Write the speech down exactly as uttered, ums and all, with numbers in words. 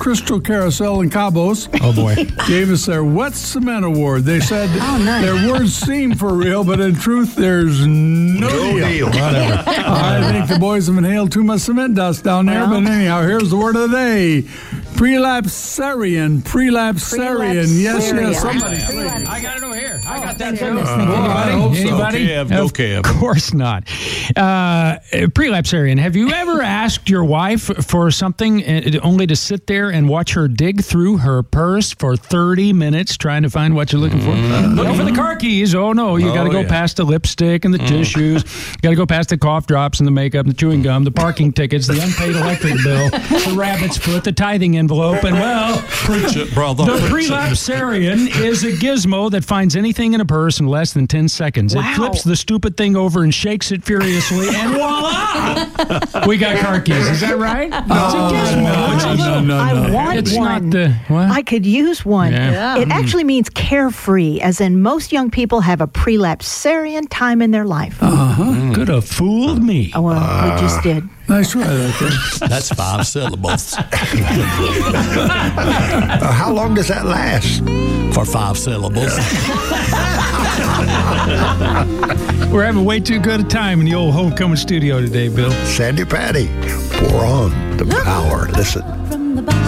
Crystal Carousel in Cabos. Oh, boy. Gave us their Wet Cement Award. They said Oh, nice. their words seem for real, but in truth, there's no, No deal. deal. Whatever. I think the boys have inhaled too much cement dust down there. Well. But anyhow, here's the word of the day. Prelapsarian. Prelapsarian. Yes, yes. Somebody say it. I got it over here. I got thank that. goodness. Well, I hope so. Anybody? Kev, no Of Kev. course not. Uh, prelapsarian. Have you ever asked your wife for something uh, only to sit there and watch her dig through her purse for thirty minutes trying to find what you're looking for? Looking for the car keys. Oh, no. You Oh, got to go yeah. past the lipstick and the tissues. Got to go past the cough drops and the makeup, the chewing gum, the parking tickets, the unpaid electric bill, the rabbit's foot, the tithing envelope, and, well, Preach it, brother. the Preach it. prelapsarian is a gizmo that finds anything in a purse in less than ten seconds. Wow. It flips the stupid thing over and shakes it furiously, and voila! We got car keys. Is that right? It's a gizmo. No, no, no, I no. want It's one. not the... What? I could use one. Yeah. It actually means carefree, as in most young people have a prelapsarian time in their life. Uh-huh. Could have fooled me. Oh, well, we just did. Nice try, that thing. That's five syllables. Uh, how long does that last? For five syllables. We're having way too good a time in the old homecoming studio today, Bill. Sandy Patty, pour on the power. Listen.